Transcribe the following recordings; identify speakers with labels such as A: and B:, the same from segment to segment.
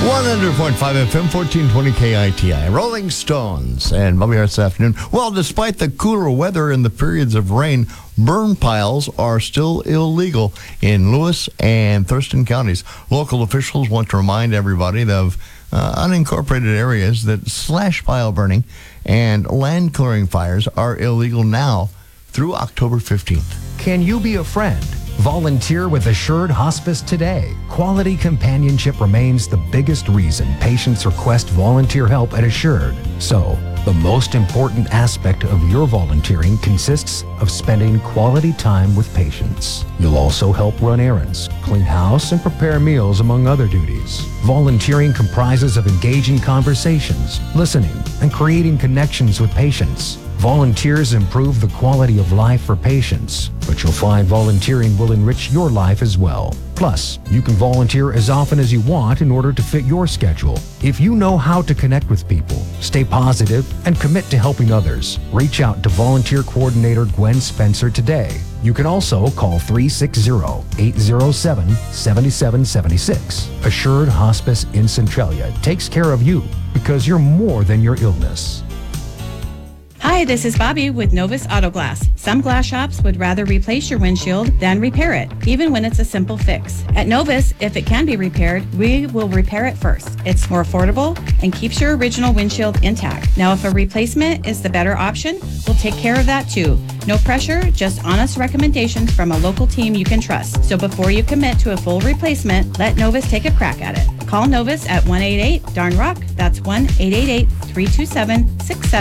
A: 100.5 FM, 1420 KITI. Rolling Stones and Bobby Hart this afternoon. Well, despite the cooler weather and the periods of rain, burn piles are still illegal in Lewis and Thurston counties. Local officials want to remind everybody of unincorporated areas that slash pile burning and land clearing fires are illegal now through October 15th.
B: Can you be a friend? Volunteer with Assured Hospice today. Quality companionship remains the biggest reason patients request volunteer help at Assured. So, the most important aspect of your volunteering consists of spending quality time with patients. You'll also help run errands, clean house, and prepare meals, among other duties. Volunteering comprises of engaging conversations, listening, and creating connections with patients. Volunteers improve the quality of life for patients, but you'll find volunteering will enrich your life as well. Plus, you can volunteer as often as you want in order to fit your schedule. If you know how to connect with people, stay positive, and commit to helping others, reach out to Volunteer Coordinator Gwen Spencer today. You can also call 360-807-7776. Assured Hospice in Centralia takes care of you because you're more than your illness.
C: Hi, this is Bobby with Novus Auto Glass. Some glass shops would rather replace your windshield than repair it, even when it's a simple fix. At Novus, if it can be repaired, we will repair it first. It's more affordable and keeps your original windshield intact. Now, if a replacement is the better option, we'll take care of that too. No pressure, just honest recommendations from a local team you can trust. So before you commit to a full replacement, let Novus take a crack at it. Call Novus at 188-DARN-ROCK. That's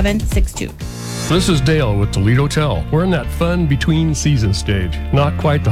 C: 1-888-327-6762.
D: This is Dale with the Lead Hotel. We're in that fun between season stage. Not quite the